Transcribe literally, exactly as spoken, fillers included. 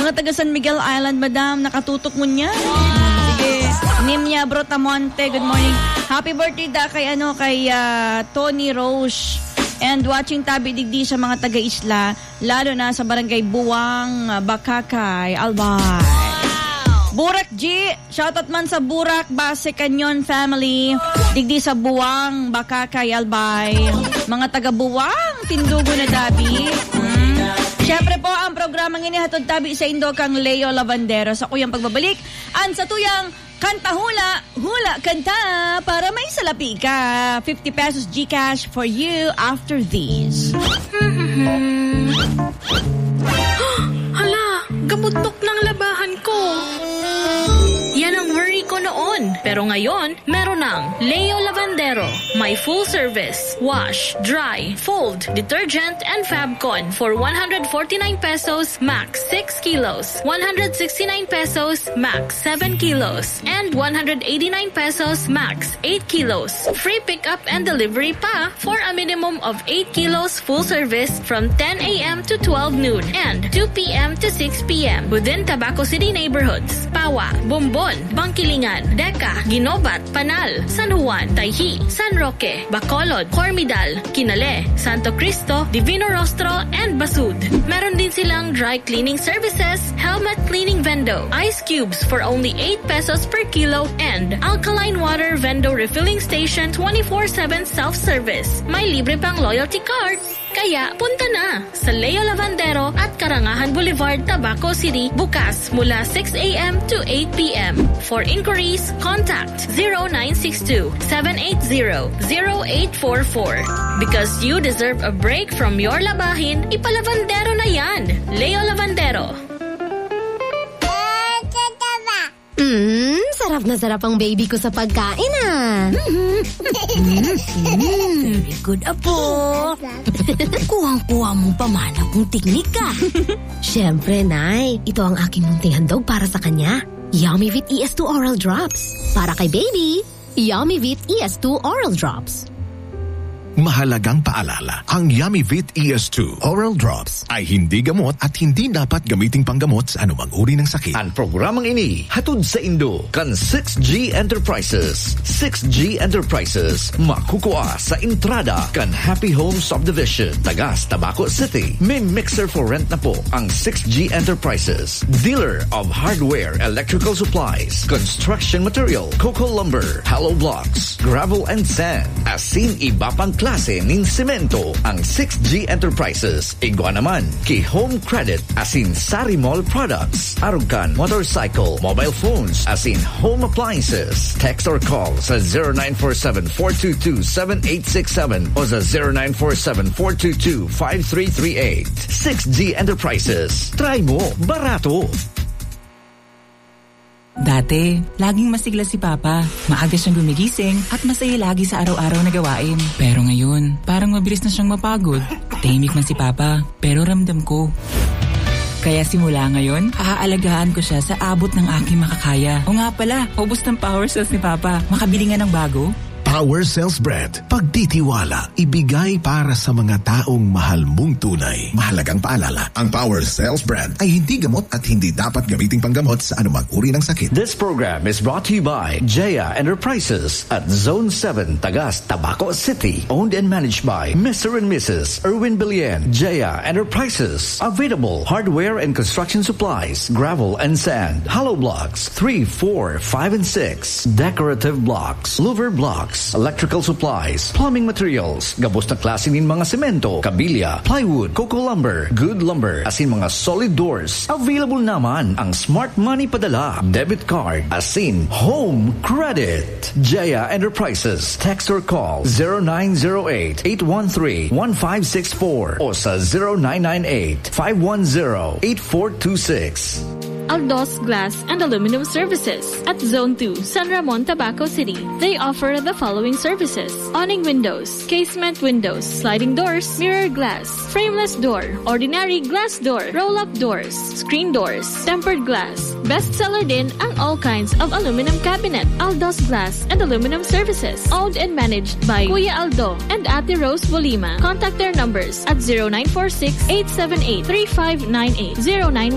Mga taga San Miguel Island, madam, nakatutok mo niya. Sige. Nimya Brotamonte, good morning. Happy birthday da kay ano kay uh, Tony Roche. And watching Tabi Digdi sa mga taga-isla, lalo na sa barangay Buwang, Bakakay, Albay. Burak G, shoutout man sa Burak, Base Canyon family. Digdi sa Buwang, Bakakay, Albay. Mga taga-Buwang, Tindugo na Dabi. Hmm. Siyempre po, ang programang inihatod Tabi sa Indo kang Leo Lavandero. Sa kuyang pagbabalik, an sa tuyang Kanta Hula, Hula Kanta para may salapi ka. fifty pesos Gcash for you after these. Hala, gabutok ng labahan ko. Yan ang worry ko noon. Pero ngayon, meron ng Leo Lavandero. My full service. Wash, dry, fold, detergent, and Fabcon for one hundred forty-nine pesos, max six kilos. one hundred sixty-nine pesos, max seven kilos. And one hundred eighty-nine pesos, max eight kilos. Free pickup and delivery pa for a minimum of eight kilos full service from ten a.m. to twelve noon and two p.m. to six p.m. within Tabaco City neighborhoods. Pawa, Bombon, Bangkilingan, Deca, Ginobat, Panal, San Juan, Tayhi, San Roque, Bacolod, Cormidal, Kinale, Santo Cristo, Divino Rostro, and Basud. Meron din silang dry cleaning services, helmet cleaning vendo, ice cubes for only eight pesos per kilo, and alkaline water vendo refilling station twenty-four seven self-service. May libre pang loyalty card. Kaya punta na sa Leo Lavandero at Karangahan Boulevard, Tabaco City, bukas mula six a.m. to eight p.m. For inquiries, contact zero nine six two, seven eight zero, zero eight four four. Because you deserve a break from your labahin, ipalavandero na yan. Leo Lavandero. Mmm, sarap na sarap ang baby ko sa pagkain ah. Mm-hmm. mm, very good, apo. Kuhang-kuha mo pa man akong teknika. Siyempre, Nay. Ito ang aking munting handog para sa kanya. Yummyvit E S two Oral Drops. Para kay baby, Yummyvit E S two Oral Drops. Mahalagang paalala, ang Yummyvit E S two Oral Drops ay hindi gamot at hindi dapat gamiting panggamot sa anumang uri ng sakit. Ang programang ini, hatod sa Indo, kan six G Enterprises. six G Enterprises, makukuha sa entrada kan Happy Home Subdivision, Tagas, Tabaco City. May mixer for rent na po ang six G Enterprises. Dealer of hardware, electrical supplies, construction material, coco lumber, hollow blocks, gravel and sand. Asin iba pang klase ng semento ang six G Enterprises. Igwa naman kay Home Credit asin Sari Mall Products. Arugan motorcycle, mobile phones asin home appliances. Text or call sa zero nine four seven, four two two, seven eight six seven o sa zero nine four seven, four two two, five three three eight. six G Enterprises. Try mo, barato. Dati, laging masigla si Papa. Maaga siyang gumigising at masaya lagi sa araw-araw na gawain. Pero ngayon, parang mabilis na siyang mapagod. Tahimik man si Papa, pero ramdam ko. Kaya simula ngayon, aaalagaan ko siya sa abot ng aking makakaya. O nga pala, ubos ng power cells ni Papa. Makabili nga ng bago. Power Cells Bread. Pagtitiwala, ibigay para sa mga taong mahal mong tunay. Mahalagang paalala, ang Power Cells Bread ay hindi gamot at hindi dapat gamiting panggamot sa anumang uri ng sakit. This program is brought to you by Jaya Enterprises at Zone seven, Tagas, Tabaco City. Owned and managed by Mister and Missus Erwin Billian. Jaya Enterprises. Available hardware and construction supplies, gravel and sand, hollow blocks, three, four, five, and six. Decorative blocks, louver blocks, electrical supplies, plumbing materials, gabos na klase ng mga semento, kabilya, plywood, coco lumber, good lumber, asin mga solid doors. Available naman ang Smart Money Padala, debit card, asin home credit. Jaya Enterprises. Text or call zero nine zero eight, eight one three, one five six four o sa zero nine nine eight, five one zero, eight four two six. Aldos Glass and Aluminum Services at Zone two, San Ramon, Tabaco City. They offer the following services: awning windows, casement windows, sliding doors, mirror glass, frameless door, ordinary glass door, roll-up doors, screen doors, tempered glass. Bestseller din ang all kinds of aluminum cabinet. Aldos Glass and Aluminum Services. Owned and managed by Kuya Aldo and Ate Rose Bolima. Contact their numbers at zero nine four six, eight seven eight, three five nine eight, zero nine